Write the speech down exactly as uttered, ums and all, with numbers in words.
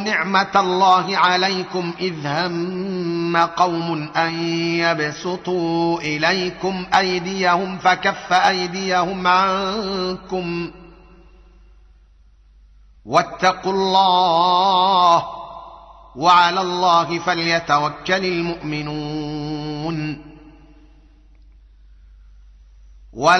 واذكروا نعمة الله عليكم إذ هم قوم أن يبسطوا إليكم أيديهم فكف أيديهم عنكم واتقوا الله وعلى الله فليتوكل المؤمنون